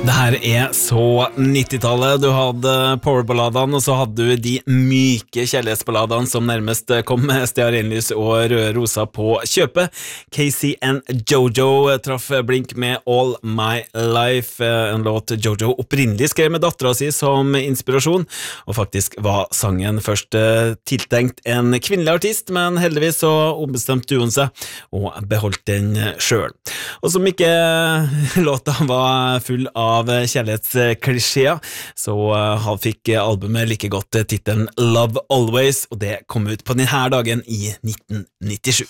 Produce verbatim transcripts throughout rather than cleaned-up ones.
Det her er så nittitallet. Du hadde powerballadene, og så hadde du de myke kjærlighetsballadene som nærmest kom med stearinlys og røde rosa på kjøpet. Casey and Jojo traff blink med All My Life, en låt Jojo opprinnelig skrev med datteren sin som inspirasjon, og faktisk var sangen først tiltenkt en kvinnelig artist, men heldigvis så ombestemte hun seg og beholdt den selv. Og som ikke låta var full av av kjærlighetsklisjeer, så han fikk albumet like godt titelen Love Always, og det kom ut på denne dagen i nitten nittisju.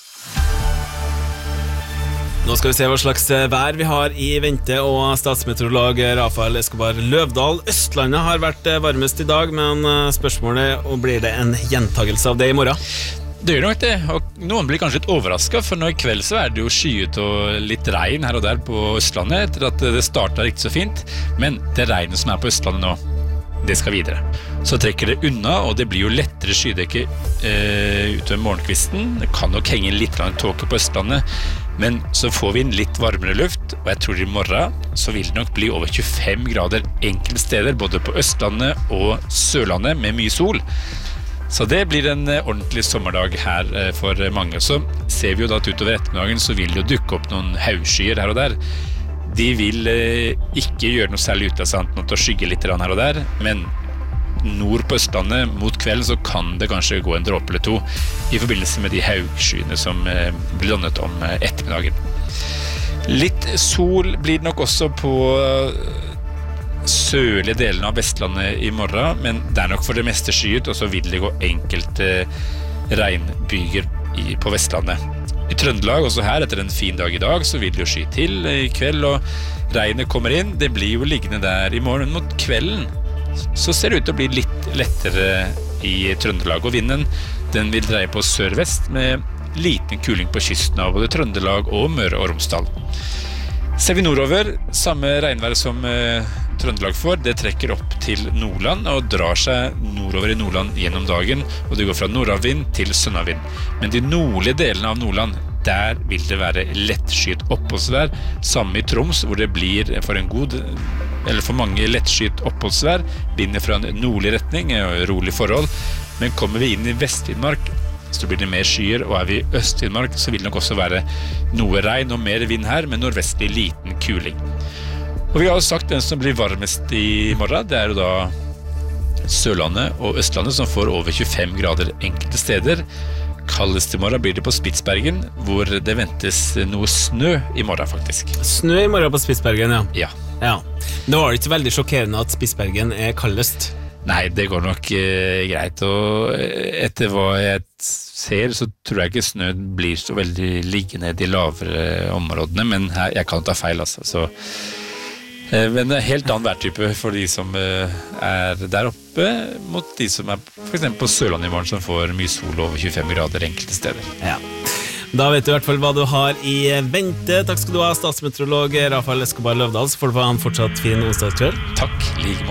Nå skal vi se hva slags vær vi har i vente, og statsmeteorolog Rafael Escobar Løvdahl. Østlandet har vært varmest i dag, men spørsmålet er, blir det en gjentagelse av det i morgen? Det gjør nok det, og noen blir kanskje litt overrasket, for nå i kveld så er det jo skyet og litt regn her og der på Østlandet, etter at det startet riktig så fint, men det regnet som er på Østlandet nå, det skal videre. Så trekker det unna, og det blir jo lettere skydekke eh, utover morgenkvisten. Det kan nok henge litt tåke på Østlandet, men så får vi en litt varmere luft, og jeg tror i morgen så vil det nok bli over tjuefem grader enkelte steder, både på Østlandet og Sørlandet, med mye sol. Så det blir en ordentlig sommerdag her for mange. Så ser vi jo da at utover ettermiddagen så vil det jo dukke opp noen haugskyer her og der. De vil ikke gjøre noe særlig ut av seg annet enn å skygge litt her og der, men nord på Østlandet mot kvelden så kan det kanskje gå en dråpe eller to i forbindelse med de haugskyene som blir landet om ettermiddagen. Litt sol blir det nok også på sørlige delen av Vestlandet i morgen, men det er nok for det meste skyet, og så vil det gå enkelte regnbyger i, på Vestlandet. I Trøndelag, også her, etter en fin dag i dag, så vil det jo sky til i kveld, og regnet kommer inn. Det blir jo liggende der i morgen mot kvelden. Så ser det ut til å bli litt lettere i Trøndelag, og vinden, den vil dreie på sør-vest med liten kuling på kysten av både Trøndelag og Møre og Romsdal. Ser vi nordover, samme regnvær som eh, Trøndelag får, det trekker opp til Nordland og drar seg nordover i Nordland gjennom dagen, og det går fra nordavvind til sønnavind. Men de nordlige delene av Nordland, der vil det være lettskyet oppholdsvær, samme i Troms, hvor det blir for en god, eller for mange lettskyet oppholdsvær, vinder fra en nordlig retning, rolig forhold, men kommer vi inn i Vest-Finnmark, så blir det mer skyer, og er vi i Øst-Finnmark, så vil det nok også være noe regn og mer vind her, med nordvestlig liten kuling. Og vi har jo sagt hvem som blir varmest i morgen, det er jo da Sørlandet og Østlandet som får over tjuefem grader enkelte steder. Kaldest i morgen blir det på Spitsbergen, hvor det ventes noe snø i morgen faktisk. Snø i morgen på Spitsbergen, ja. Ja. Ja. Det var ikke veldig sjokkerende at Spitsbergen er kaldest. Nei, det går nok eh, greit, og etter hva jeg ser, så tror jeg ikke snø blir så veldig liggende i de lavere områdene, men her, jeg kan ta feil, altså. Så, eh, men det er helt annen værtype for de som eh, er der oppe, mot de som er for eksempel på Sørlandet i morgen, som får mye sol over tjuefem grader enkelte steder. Ja. Da vet du i hvert fall hva du har i vente. Takk skal du ha, statsmeteorolog Rafael Escobar Løvdahl, så får du ha en fortsatt fin onsdagskveld. Takk, like måte.